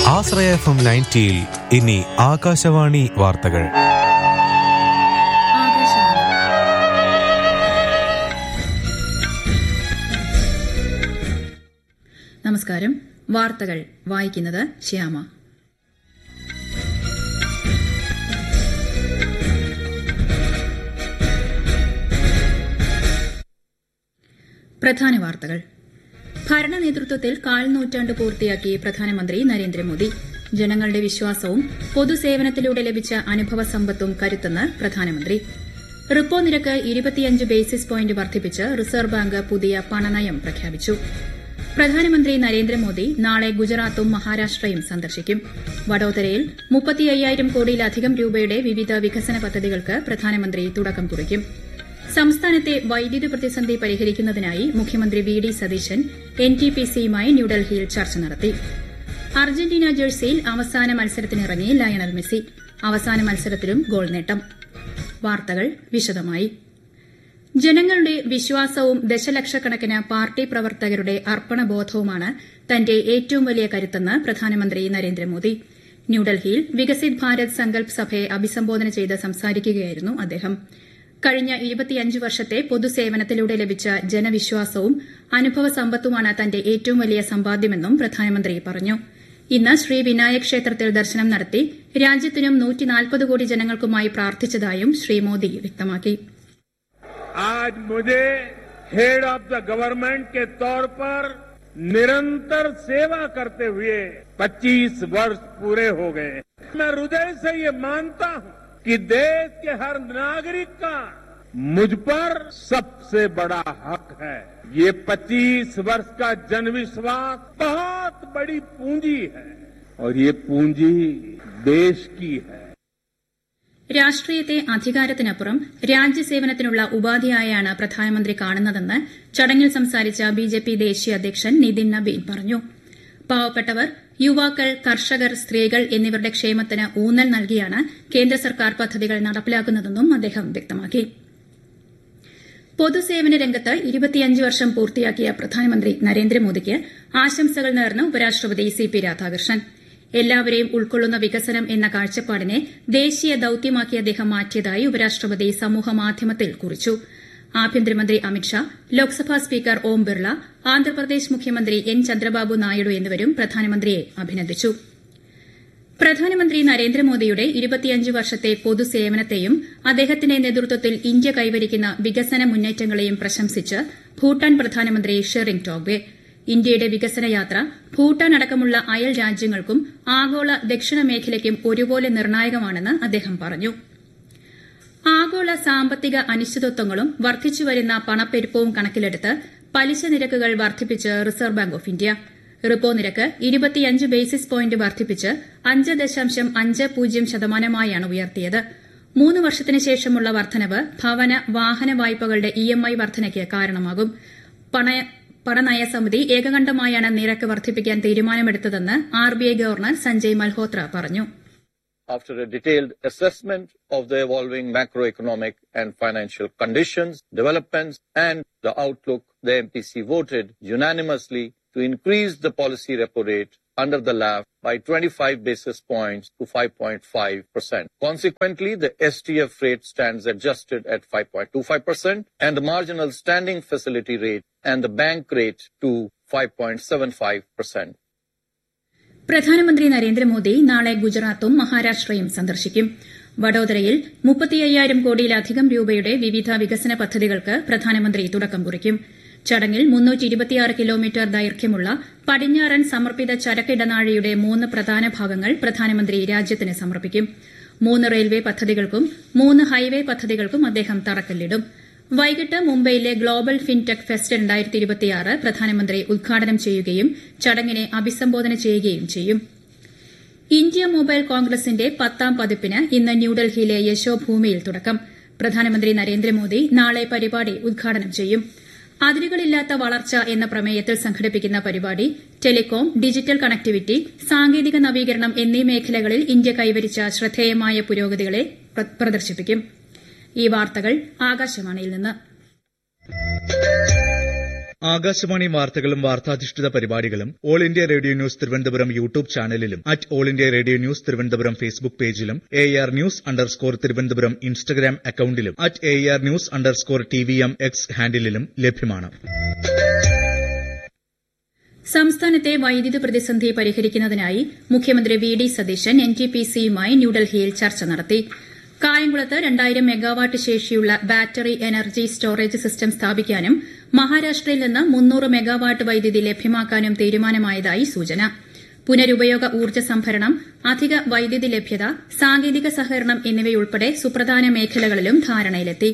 ആശ്രയ FM 90 ഇനി ആകാശവാണി വാർത്തകൾ. നമസ്കാരം. വാർത്തകൾ വായിക്കുന്നത് ശ്യാമ. പ്രധാന വാർത്തകൾ. ഭരണ നേതൃത്വത്തിൽ കാൽനൂറ്റാണ്ട് പൂർത്തിയാക്കി പ്രധാനമന്ത്രി നരേന്ദ്രമോദി. ജനങ്ങളുടെ വിശ്വാസവും പൊതുസേവനത്തിലൂടെ ലഭിച്ച അനുഭവ സമ്പത്തും കരുത്തെന്ന് പ്രധാനമന്ത്രി. റിപ്പോ നിരക്ക് 25 ബേസിസ് പോയിന്റ് വർദ്ധിപ്പിച്ച് റിസർവ് ബാങ്ക് പുതിയ പണനയം പ്രഖ്യാപിച്ചു. പ്രധാനമന്ത്രി നരേന്ദ്രമോദി നാളെ ഗുജറാത്തും മഹാരാഷ്ട്രയും സന്ദർശിക്കും. വഡോദരയിൽ 35,000 കോടിയിലധികം രൂപയുടെ വിവിധ വികസന പദ്ധതികൾക്ക് പ്രധാനമന്ത്രി തുടക്കം കുറിക്കും. സംസ്ഥാനത്തെ വൈദ്യുതി പ്രതിസന്ധി പരിഹരിക്കുന്നതിനായി മുഖ്യമന്ത്രി വി ഡി സതീശൻ NTPCയുമായി ന്യൂഡൽഹിയിൽ ചർച്ച നടത്തി. അർജന്റീന ജേഴ്സിയിൽ അവസാന മത്സരത്തിനിറങ്ങി ലയണൽ മെസ്സി. അവസാന മത്സരത്തിലും ഗോൾ നേട്ടം. വാർത്തകൾ വിശദമായി. ജനങ്ങളുടെ വിശ്വാസവും ദശലക്ഷക്കണക്കിന് പാർട്ടി പ്രവർത്തകരുടെ അർപ്പണബോധവുമാണ് തന്റെ ഏറ്റവും വലിയ കരുത്തെന്ന് പ്രധാനമന്ത്രി നരേന്ദ്രമോദി. ന്യൂഡൽഹിയിൽ വികസിത് ഭാരത് സങ്കൽപ് സഭയെ അഭിസംബോധന ചെയ്ത് സംസാരിക്കുകയായിരുന്നു അദ്ദേഹം. കഴിഞ്ഞ 25 വർഷത്തെ പൊതുസേവനത്തിലൂടെ ലഭിച്ച ജനവിശ്വാസവും അനുഭവ സമ്പത്തുമാണ് തന്റെ ഏറ്റവും വലിയ സമ്പാദ്യമെന്നും പ്രധാനമന്ത്രി പറഞ്ഞു. ഇന്ന് ശ്രീ വിനായക് ക്ഷേത്രത്തിൽ ദർശനം നടത്തി രാജ്യത്തിനും 140 കോടി ജനങ്ങൾക്കുമായി പ്രാർത്ഥിച്ചതായും ശ്രീ മോദി വ്യക്തമാക്കി. आज मुझे हेड ऑफ द गवर्नमेंट के तौर पर निरंतर सेवा करते हुए 25 वर्ष पूरे हो गए. मैं हृदय से ये मानता हूं कि देश के हर नागरिक का मुझ पर सबसे बड़ा हक है. ये 25 वर्ष का जनविश्वास बहुत बड़ी पूंजी है और ये पूंजी देश की है. രാഷ്ട്രീയത്തെ അധികാരത്തിനപ്പുറം രാജ്യസേവനത്തിനുള്ള ഉപാധിയായാണ് പ്രധാനമന്ത്രി കാണുന്നതെന്ന് ചടങ്ങിൽ സംസാരിച്ച BJP ദേശീയ അധ്യക്ഷൻ നിതിൻ നബീൻ പറഞ്ഞു. പാവപ്പെട്ടവർ, യുവാക്കൾ, കർഷകർ, സ്ത്രീകൾ എന്നിവരുടെ ക്ഷേമത്തിന് ഊന്നൽ നൽകിയാണ് കേന്ദ്ര സർക്കാർ പദ്ധതികൾ നടപ്പിലാക്കുന്നതെന്നും അദ്ദേഹം വ്യക്തമാക്കി. പൊതുസേവന രംഗത്ത് 25 വർഷം പൂർത്തിയാക്കിയ പ്രധാനമന്ത്രി നരേന്ദ്രമോദിക്ക് ആശംസകൾ നേർന്ന് ഉപരാഷ്ട്രപതി CP രാധാകൃഷ്ണൻ. എല്ലാവരെയും ഉൾക്കൊള്ളുന്ന വികസനം എന്ന കാഴ്ചപ്പാടിനെ ദേശീയ ദൌത്യമാക്കി അദ്ദേഹം മാറ്റിയതായി ഉപരാഷ്ട്രപതി സമൂഹമാധ്യമത്തിൽ കുറിച്ചു. ആഭ്യന്തരമന്ത്രി അമിത്ഷാ, ലോക്സഭാ സ്പീക്കർ ഓം ബിർള, ആന്ധ്രാപ്രദേശ് മുഖ്യമന്ത്രി N ചന്ദ്രബാബു നായിഡു എന്നിവരും പ്രധാനമന്ത്രിയെ അഭിനന്ദിച്ചു. പ്രധാനമന്ത്രി നരേന്ദ്രമോദിയുടെ 25 വർഷത്തെ പൊതുസേവനത്തെയും അദ്ദേഹത്തിന്റെ നേതൃത്വത്തിൽ ഇന്ത്യ കൈവരിക്കുന്ന വികസന മുന്നേറ്റങ്ങളെയും പ്രശംസിച്ച് ഭൂട്ടാൻ പ്രധാനമന്ത്രി ഷെറിംഗ് ടോബ്ഗെ. ഇന്ത്യയുടെ വികസന യാത്ര ഭൂട്ടാൻ അടക്കമുള്ള അയൽ രാജ്യങ്ങൾക്കും ആഗോള ദക്ഷിണ മേഖലയ്ക്കും ഒരുപോലെ നിർണായകമാണെന്ന് അദ്ദേഹം പറഞ്ഞു. ആഗോള സാമ്പത്തിക അനിശ്ചിതത്വങ്ങളും വർദ്ധിച്ചുവരുന്ന പണപ്പെരുപ്പവും കണക്കിലെടുത്ത് പലിശ നിരക്കുകൾ വർദ്ധിപ്പിച്ച് reserve bank of India. Repo നിരക്ക് 25 ബേസിസ് പോയിന്റ് വർദ്ധിപ്പിച്ച് 5.50% ഉയർത്തിയത്. 3 വർഷത്തിന് ശേഷമുള്ള വർദ്ധനവ് ഭവന, വാഹന വായ്പകളുടെ EMI വർദ്ധനയ്ക്ക് കാരണമാകും. പണനയ സമിതി ഏകകണ്ഠമായാണ് നിരക്ക് വർദ്ധിപ്പിക്കാൻ തീരുമാനമെടുത്തതെന്ന് RBI ഗവർണർ സഞ്ജയ് മൽഹോത്ര പറഞ്ഞു. After a detailed assessment of the evolving macroeconomic and financial conditions, developments and the outlook, the MPC voted unanimously to increase the policy repo rate under the LAF by 25 basis points to 5.5%. Consequently, the STF rate stands adjusted at 5.25% and the marginal standing facility rate and the bank rate to 5.75%. പ്രധാനമന്ത്രി നരേന്ദ്രമോദി നാളെ ഗുജറാത്തും മഹാരാഷ്ട്രയും സന്ദർശിക്കും. വഡോദരയിൽ 35,000 കോടിയിലധികം രൂപയുടെ വിവിധ വികസന പദ്ധതികൾക്ക് പ്രധാനമന്ത്രി തുടക്കം കുറിക്കും. ചടങ്ങിൽ 326 കിലോമീറ്റർ ദൈർഘ്യമുള്ള പടിഞ്ഞാറൻ സമർപ്പിത ചരക്ക് ഇടനാഴിയുടെ 3 പ്രധാന ഭാഗങ്ങൾ പ്രധാനമന്ത്രി രാജ്യത്തിന് സമർപ്പിക്കും. 3 റെയിൽവേ പദ്ധതികൾക്കും 3 ഹൈവേ പദ്ധതികൾക്കും അദ്ദേഹം തറക്കല്ലിടും. വൈകിട്ട് മുംബൈയിലെ ഗ്ലോബൽ ഫിൻടെക് ഫെസ്റ്റ് 2026 പ്രധാനമന്ത്രി ഉദ്ഘാടനം ചെയ്യുകയും ചടങ്ങിനെ അഭിസംബോധന ചെയ്യുകയും ചെയ്യും. ഇന്ത്യ മൊബൈൽ കോൺഗ്രസിന്റെ 10ാം പതിപ്പിന് ഇന്ന് ന്യൂഡൽഹിയിലെ യശോഭൂമിയിൽ തുടക്കം. പ്രധാനമന്ത്രി നരേന്ദ്രമോദി നാളെ പരിപാടി ഉദ്ഘാടനം ചെയ്യും. അതിരുകളില്ലാത്ത വളർച്ച എന്ന പ്രമേയത്തിൽ സംഘടിപ്പിക്കുന്ന പരിപാടി ടെലികോം, ഡിജിറ്റൽ കണക്ടിവിറ്റി, സാങ്കേതിക നവീകരണം എന്നീ മേഖലകളിൽ ഇന്ത്യ കൈവരിച്ച ശ്രദ്ധേയമായ പുരോഗതികളെ പ്രദർശിപ്പിക്കും. ഈ വാർത്തകൾ ആകാശവാണിയിൽ നിന്ന്. ആകാശവാണി വാർത്തകളും വാർത്താധിഷ്ഠിത പരിപാടികളും all India radio news Thiruvananthapuram YouTube ചാനലിലും @all India radio news Thiruvananthapuram Facebook പേജിലും AR News_ തിരുവനന്തപുരം ഇൻസ്റ്റഗ്രാം അക്കൌണ്ടിലും @AR News_TVM X ഹാൻഡിലും ലഭ്യമാണ്. സംസ്ഥാനത്തെ വൈദ്യുതി പ്രതിസന്ധി പരിഹരിക്കുന്നതിനായി മുഖ്യമന്ത്രി VD സതീശൻ NTPCയുമായി ന്യൂഡൽഹിയിൽ ചർച്ച നടത്തി. കായംകുളത്ത് 2000 മെഗാവാട്ട് ശേഷിയുള്ള ബാറ്ററി എനർജി സ്റ്റോറേജ് സിസ്റ്റം സ്ഥാപിക്കാനും മഹാരാഷ്ട്രയിൽ നിന്ന് 300 മെഗാവാട്ട് വൈദ്യുതി ലഭ്യമാക്കാനും തീരുമാനമായതായി സൂചന. പുനരുപയോഗ ഊർജ്ജ സംഭരണം, അധിക വൈദ്യുതി ലഭ്യത, സാങ്കേതിക സഹകരണം എന്നിവയുൾപ്പെടെ സുപ്രധാന മേഖലകളിലും ധാരണയിലെത്തി.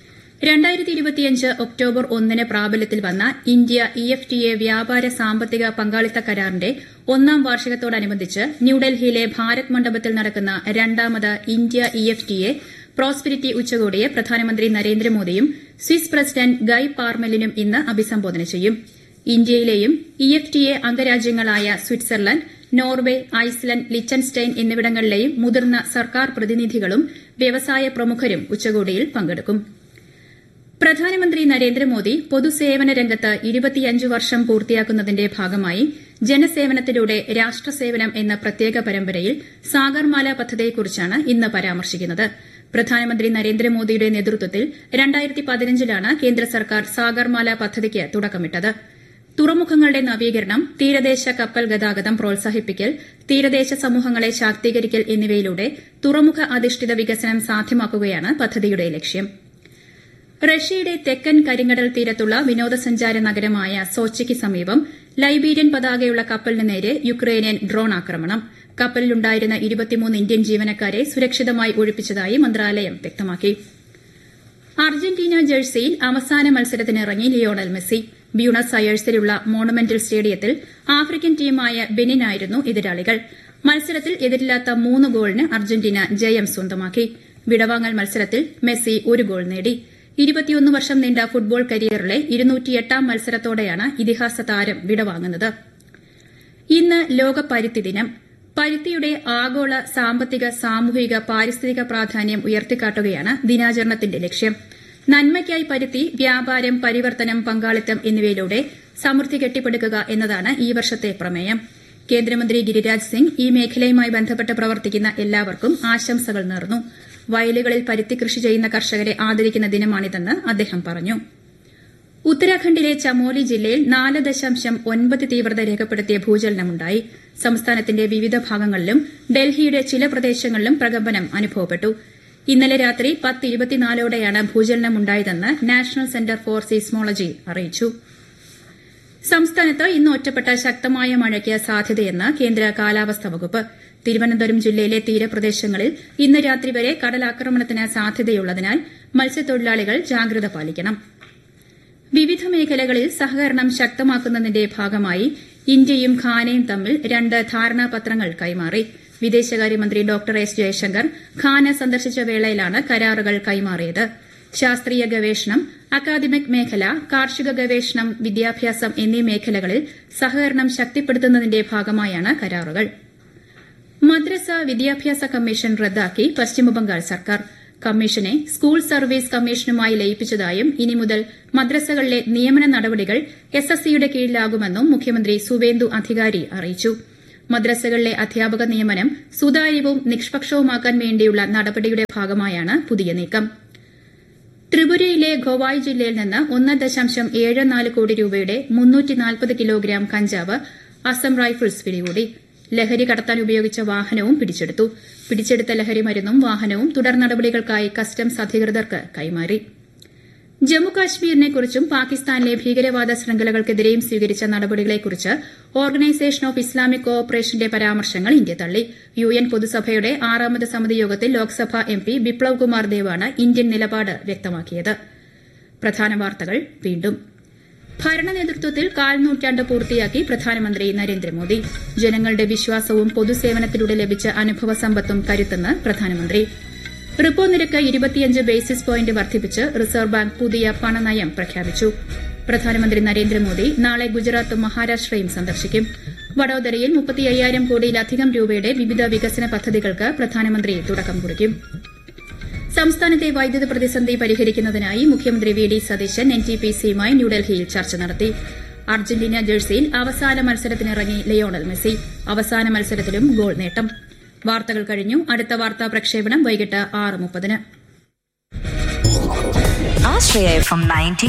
2025 ഒക്ടോബർ 1 പ്രാബല്യത്തിൽ വന്ന ഇന്ത്യ EFTA വ്യാപാര സാമ്പത്തിക പങ്കാളിത്ത കരാറിന്റെ 1ാം വാർഷികത്തോടനുബന്ധിച്ച് ന്യൂഡൽഹിയിലെ ഭാരത് മണ്ഡപത്തിൽ നടക്കുന്ന 2ാമത് ഇന്ത്യ EFTA പ്രോസ്പെരിറ്റി ഉച്ചകോടിയെ പ്രധാനമന്ത്രി നരേന്ദ്രമോദിയും സ്വിസ് പ്രസിഡന്റ് ഗൈ പാർമെലിനും ഇന്ന് അഭിസംബോധന ചെയ്യും. ഇന്ത്യയിലെയും EFTA അംഗരാജ്യങ്ങളായ Switzerland, Norway, Iceland, Liechtenstein എന്നിവിടങ്ങളിലെയും മുതിർന്ന സർക്കാർ പ്രതിനിധികളും വ്യവസായ പ്രമുഖരും ഉച്ചകോടിയിൽ പങ്കെടുക്കും. പ്രധാനമന്ത്രി നരേന്ദ്രമോദി പൊതുസേവന രംഗത്ത് 25 വർഷം പൂർത്തിയാക്കുന്നതിന്റെ ഭാഗമായി ജനസേവനത്തിലൂടെ രാഷ്ട്രസേവനം എന്ന പ്രത്യേക പരമ്പരയിൽ സാഗർമാല പദ്ധതിയെക്കുറിച്ചാണ് ഇന്ന് പരാമർശിക്കുന്നത്. പ്രധാനമന്ത്രി നരേന്ദ്രമോദിയുടെ നേതൃത്വത്തിൽ 2015ലാണ് കേന്ദ്ര സർക്കാർ സാഗർമാല പദ്ധതിക്ക് തുടക്കമിട്ടത്. തുറമുഖങ്ങളുടെ നവീകരണം, തീരദേശ കപ്പൽ ഗതാഗതം പ്രോത്സാഹിപ്പിക്കൽ, തീരദേശ സമൂഹങ്ങളെ ശാക്തീകരിക്കൽ എന്നിവയിലൂടെ തുറമുഖ അധിഷ്ഠിത വികസനം സാധ്യമാക്കുകയാണ് പദ്ധതിയുടെ ലക്ഷ്യം. റഷ്യയുടെ തെക്കൻ കരിങ്കടൽ തീരത്തുള്ള വിനോദസഞ്ചാര നഗരമായ സോച്ചിക്ക് സമീപം ലൈബീരിയൻ പതാകയുള്ള കപ്പലിന് നേരെ യുക്രൈനിയൻ ഡ്രോൺ ആക്രമണം. കപ്പലിലുണ്ടായിരുന്ന 23 ഇന്ത്യൻ ജീവനക്കാരെ സുരക്ഷിതമായി ഒഴിപ്പിച്ചതായി മന്ത്രാലയം വ്യക്തമാക്കി. അർജന്റീന ജേഴ്സിയിൽ അവസാന മത്സരത്തിനിറങ്ങി ലിയോണൽ മെസ്സി. ബ്യൂണസ് അയേഴ്സിലുള്ള മോണുമെന്റൽ സ്റ്റേഡിയത്തിൽ ആഫ്രിക്കൻ ടീമായ ബെനിനായിരുന്നു എതിരാളികൾ. മത്സരത്തിൽ എതിരില്ലാത്ത 3 ഗോളിന് അർജന്റീന ജയം സ്വന്തമാക്കി. വിടവാങ്ങൽ മത്സരത്തിൽ മെസ്സി 1 ഗോൾ നേടി. 21 വർഷം നീണ്ട ഫുട്ബോൾ കരിയറിലെ 208ാം മത്സരത്തോടെയാണ് ഇതിഹാസ താരം വിടവാങ്ങുന്നത്. ഇന്ന് ലോക പരുത്തി ദിനം. പരുത്തിയുടെ ആഗോള സാമ്പത്തിക, സാമൂഹിക, പാരിസ്ഥിതിക പ്രാധാന്യം ഉയർത്തിക്കാട്ടുകയാണ് ദിനാചരണത്തിന്റെ ലക്ഷ്യം. നന്മയ്ക്കായി പരുത്തി, വ്യാപാരം, പരിവർത്തനം, പങ്കാളിത്തം എന്നിവയിലൂടെ സമൃദ്ധി കെട്ടിപ്പടുക്കുക എന്നതാണ് ഈ വർഷത്തെ പ്രമേയം. കേന്ദ്രമന്ത്രി ഗിരിരാജ് സിംഗ് ഈ മേഖലയുമായി ബന്ധപ്പെട്ട് പ്രവർത്തിക്കുന്ന എല്ലാവർക്കും ആശംസകൾ നേർന്നു. വയലുകളിൽ പരുത്തി കൃഷി ചെയ്യുന്ന കർഷകരെ ആദരിക്കുന്ന ദിനമാണിതെന്ന് അദ്ദേഹം പറഞ്ഞു. ഉത്തരാഖണ്ഡിലെ ചമോലി ജില്ലയിൽ 4.9 തീവ്രത രേഖപ്പെടുത്തിയ ഭൂചലനമുണ്ടായി. സംസ്ഥാനത്തിന്റെ വിവിധ ഭാഗങ്ങളിലും ഡൽഹിയുടെ ചില പ്രദേശങ്ങളിലും പ്രകമ്പനം അനുഭവപ്പെട്ടു. ഇന്നലെ രാത്രി 10:24ഓടെയാണ് ഭൂചലനമുണ്ടായതെന്ന് നാഷണൽ സെന്റർ ഫോർ സീസ്മോളജി അറിയിച്ചു. സംസ്ഥാനത്ത് ഇന്ന് ഒറ്റപ്പെട്ട ശക്തമായ മഴയ്ക്ക് സാധ്യതയെന്ന് കേന്ദ്ര കാലാവസ്ഥാ വകുപ്പ്. തിരുവനന്തപുരം ജില്ലയിലെ തീരപ്രദേശങ്ങളിൽ ഇന്ന് രാത്രി വരെ കടലാക്രമണത്തിന് സാധ്യതയുള്ളതിനാൽ മത്സ്യത്തൊഴിലാളികൾ ജാഗ്രത പാലിക്കണം. വിവിധ മേഖലകളിൽ സഹകരണം ശക്തമാക്കുന്നതിന്റെ ഭാഗമായി ഇന്ത്യയും ഘാനയും തമ്മിൽ 2 ധാരണാപത്രങ്ങൾ കൈമാറി. വിദേശകാര്യമന്ത്രി ഡോക്ടർ എസ് ജയശങ്കർ ഘാന സന്ദർശിച്ച വേളയിലാണ് കരാറുകൾ കൈമാറിയത്. ശാസ്ത്രീയ ഗവേഷണം, അക്കാദമിക് മേഖല, കാർഷിക ഗവേഷണം, വിദ്യാഭ്യാസം എന്നീ മേഖലകളിൽ സഹകരണം ശക്തിപ്പെടുത്തുന്നതിന്റെ ഭാഗമായാണ് കരാറുകൾ. മദ്രസ വിദ്യാഭ്യാസ കമ്മീഷൻ റദ്ദാക്കി പശ്ചിമബംഗാൾ സർക്കാർ. കമ്മീഷനെ സ്കൂൾ സർവീസ് കമ്മീഷനുമായി ലയിപ്പിച്ചതായും ഇനി മുതൽ മദ്രസകളിലെ നിയമന നടപടികൾ SSCയുടെ കീഴിലാകുമെന്നും മുഖ്യമന്ത്രി സുവേന്ദു അധികാരി അറിയിച്ചു. മദ്രസകളിലെ അധ്യാപക നിയമനം സുതാര്യവും നിഷ്പക്ഷവുമാക്കാൻ വേണ്ടിയുള്ള നടപടിയുടെ ഭാഗമായാണ് പുതിയ നീക്കം. ത്രിപുരയിലെ ഖൊവായ് ജില്ലയിൽ നിന്ന് 1.74 കോടി രൂപയുടെ 340 കിലോഗ്രാം കഞ്ചാവ് അസം റൈഫിൾസ് പിടികൂടി. ലഹരി കടത്താൻ ഉപയോഗിച്ച വാഹനവും പിടിച്ചെടുത്തു. പിടിച്ചെടുത്ത ലഹരി മരുന്നും വാഹനവും തുടർ നടപടികൾക്കായി കസ്റ്റംസ് അധികൃതർക്ക് കൈമാറി. ജമ്മുകാശ്മീരിനെക്കുറിച്ചും പാകിസ്ഥാനിലെ ഭീകരവാദ ശൃംഖലകൾക്കെതിരെയും സ്വീകരിച്ച നടപടികളെക്കുറിച്ച് ഓർഗനൈസേഷൻ ഓഫ് ഇസ്ലാമിക് കോഓപ്പറേഷന്റെ പരാമർശങ്ങൾ ഇന്ത്യ തള്ളി. UN പൊതുസഭയുടെ 6ാമത് സമിതി യോഗത്തിൽ ലോക്സഭാ MP ബിപ്ലവ് കുമാർ ദേവാണ് ഇന്ത്യൻ നിലപാട് വ്യക്തമാക്കിയത്. പ്രധാന വാർത്തകൾ വീണ്ടും. ഭരണനേതൃത്വത്തിൽ 1/4 നൂറ്റാണ്ട് പൂർത്തിയാക്കി പ്രധാനമന്ത്രി നരേന്ദ്രമോദി. ജനങ്ങളുടെ വിശ്വാസവും പൊതുസേവനത്തിലൂടെ ലഭിച്ച അനുഭവ സമ്പത്തും കരുത്തെന്ന് പ്രധാനമന്ത്രി. റിപ്പോ നിരക്ക് 25 ബേസിസ് പോയിന്റ് വർദ്ധിപ്പിച്ച് റിസർവ് ബാങ്ക് പുതിയ പണനയം പ്രഖ്യാപിച്ചു. പ്രധാനമന്ത്രി നരേന്ദ്രമോദി നാളെ ഗുജറാത്തും മഹാരാഷ്ട്രയും സന്ദർശിക്കും. വഡോദരയിൽ 35,000 കോടിയിലധികം രൂപയുടെ വിവിധ വികസന പദ്ധതികൾക്ക് പ്രധാനമന്ത്രി തുടക്കം കുറിക്കും. സംസ്ഥാനത്തെ വൈദ്യുത പ്രതിസന്ധി പരിഹരിക്കുന്നതിനായി മുഖ്യമന്ത്രി വി ഡി സതീശൻ NTPC-യുമായി ന്യൂഡൽഹിയിൽ ചർച്ച നടത്തി. അർജന്റീന ജേഴ്സിയിൽ അവസാന മത്സരത്തിനിറങ്ങി ലയോണൽ മെസ്സി. അവസാന മത്സരത്തിലും ഗോൾ നേട്ടം. വാർത്തകൾ കഴിഞ്ഞു. അടുത്ത വാർത്താ പ്രക്ഷേപണം വൈകിട്ട് 6:30.